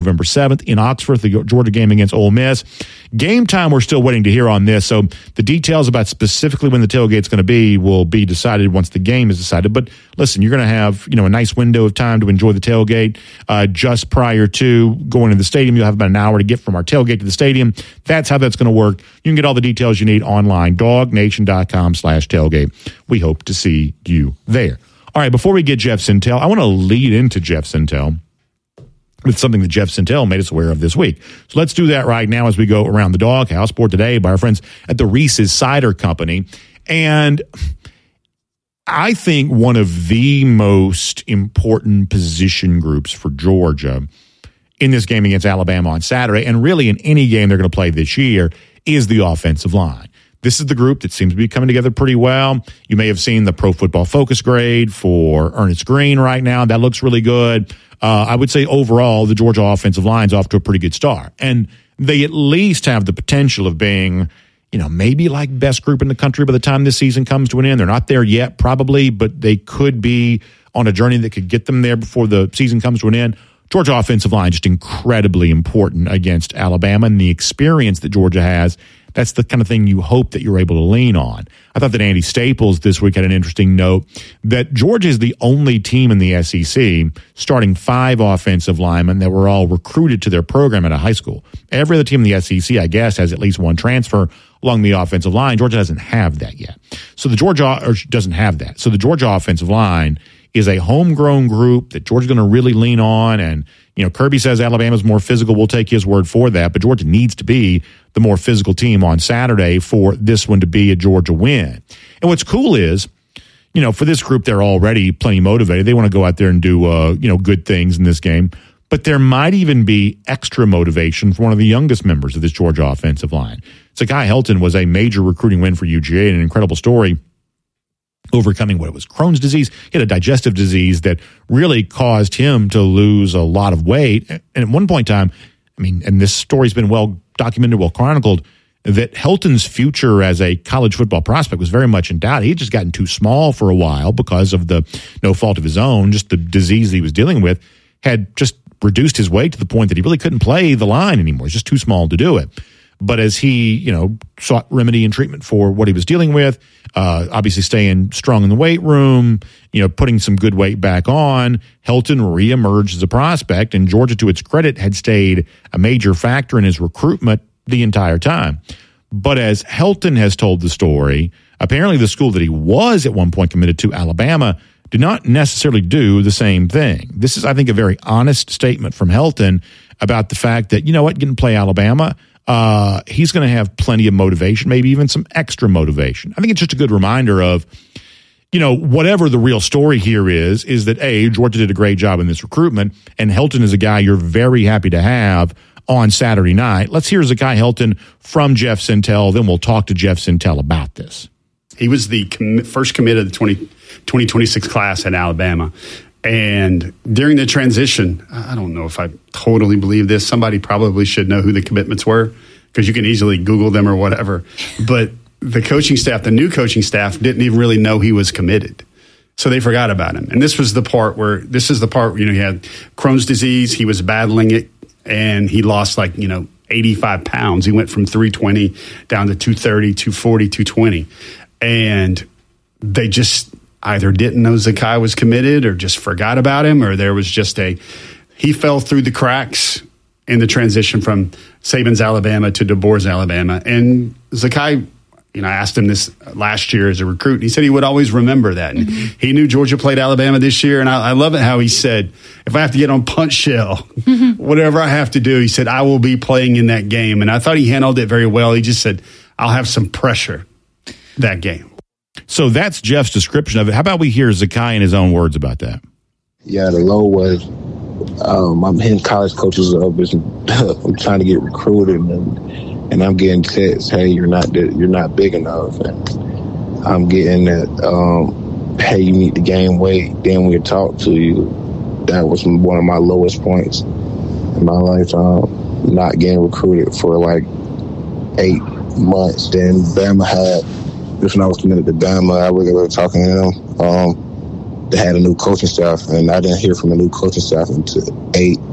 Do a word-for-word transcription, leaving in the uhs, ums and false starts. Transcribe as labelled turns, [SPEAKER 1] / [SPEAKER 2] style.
[SPEAKER 1] November seventh in Oxford, the Georgia game against Ole Miss. Game time, we're still waiting to hear on this, so the details about specifically when the tailgate's going to be will be decided once the game is decided. But listen, you're going to have, you know, a nice window of time to enjoy the tailgate. Uh, just prior to going to the stadium, you'll have about an hour to get from our tailgate to the stadium. That's how that's going to work. You can get all the details you need online, dognation.com slash tailgate. We hope to see you there. All right, before we get Jeff Sentell, I want to lead into Jeff Sentell with something that Jeff Sentell made us aware of this week. So let's do that right now as we go around the doghouse, brought today by our friends at the Reese's Cider Company. And I think one of the most important position groups for Georgia in this game against Alabama on Saturday, and really in any game they're going to play this year, is the offensive line. This is the group that seems to be coming together pretty well. You may have seen the Pro Football Focus grade for Ernest Green right now. That looks really good. Uh, I would say overall, the Georgia offensive line's off to a pretty good start. And they at least have the potential of being, you know, maybe like best group in the country by the time this season comes to an end. They're not there yet, probably, but they could be on a journey that could get them there before the season comes to an end. Georgia offensive line just incredibly important against Alabama, and the experience that Georgia has, that's the kind of thing you hope that you're able to lean on. I thought that Andy Staples this week had an interesting note that Georgia is the only team in the S E C starting five offensive linemen that were all recruited to their program at a high school. Every other team in the S E C, I guess, has at least one transfer along the offensive line. Georgia doesn't have that yet. So the Georgia or doesn't have that. So the Georgia offensive line is a homegrown group that Georgia's going to really lean on. And, you know, Kirby says Alabama's more physical. We'll take his word for that. But Georgia needs to be the more physical team on Saturday for this one to be a Georgia win. And what's cool is, you know, for this group, they're already plenty motivated. They want to go out there and do, uh, you know, good things in this game. But there might even be extra motivation for one of the youngest members of this Georgia offensive line. Zakai Helton was a major recruiting win for U G A, and an incredible story, overcoming what it was, Crohn's disease. He had a digestive disease that really caused him to lose a lot of weight. And at one point in time, I mean, and this story's been well documented, well chronicled, that Helton's future as a college football prospect was very much in doubt. He had just gotten too small for a while because of the no fault of his own, just the disease he was dealing with had just reduced his weight to the point that he really couldn't play the line anymore. He's just too small to do it. But as he, you know, sought remedy and treatment for what he was dealing with, uh, obviously staying strong in the weight room, you know, putting some good weight back on, Helton reemerged as a prospect, and Georgia, to its credit, had stayed a major factor in his recruitment the entire time. But as Helton has told the story, apparently the school that he was at one point committed to, Alabama, did not necessarily do the same thing. This is, I think, a very honest statement from Helton about the fact that, you know what, getting to play Alabama, Uh, he's going to have plenty of motivation, maybe even some extra motivation. I think it's just a good reminder of, you know, whatever the real story here is, is that, A, Georgia did a great job in this recruitment, and Helton is a guy you're very happy to have on Saturday night. Let's hear Zakai Helton from Jeff Sentell, then we'll talk to Jeff Sentell about this.
[SPEAKER 2] He was the com- first commit of the twenty twenty-six class at Alabama. And during the transition, I don't know if I totally believe this. Somebody probably should know who the commitments were, because you can easily Google them or whatever. But the coaching staff, the new coaching staff, didn't even really know he was committed. So they forgot about him. And this was the part where, this is the part where, you know, he had Crohn's disease. He was battling it, and he lost like, you know, eighty-five pounds. He went from three twenty down to two thirty, two forty, two twenty. And they just either didn't know Zakai was committed or just forgot about him, or there was just a, he fell through the cracks in the transition from Saban's Alabama to DeBoer's Alabama. And Zakai, you know, I asked him this last year as a recruit, and he said he would always remember that. And mm-hmm. he knew Georgia played Alabama this year. And I, I love it how he said, if I have to get on punch shell, mm-hmm. whatever I have to do, he said, I will be playing in that game. And I thought he handled it very well. He just said, I'll have some pressure that game.
[SPEAKER 1] So that's Jeff's description of it. How about we hear Zakai in his own words about that?
[SPEAKER 3] Yeah, the low was um, I'm hitting college coaches up. I'm trying to get recruited, and, and I'm getting texts, hey, you're not you're not big enough. And I'm getting that, um, hey, you need to gain weight. Then we'll talk to you. That was one of my lowest points in my life. Um, not getting recruited for like eight months. Then Bama had. Just when I was committed to Bama, I really was talking to them. Um, they had a new coaching staff, and I didn't hear from the new coaching staff until eight